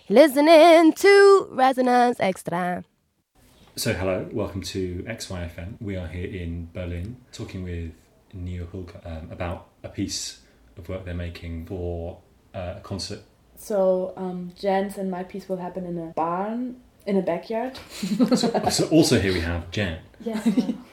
Listening to Resonance Extra. So hello, welcome to XYFM. We are here in Berlin talking with Neo Hulka about a piece of work they're making for a concert. So Jan's and my piece will happen in a barn, in a backyard. So also here we have Jan. Yes.